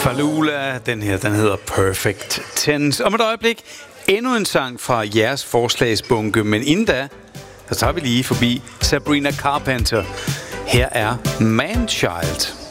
Falula, den hedder Perfect Tense. Om et øjeblik, endnu en sang fra jeres forslagsbunke, men inden da, så tager vi lige forbi Sabrina Carpenter. Her er Manchild.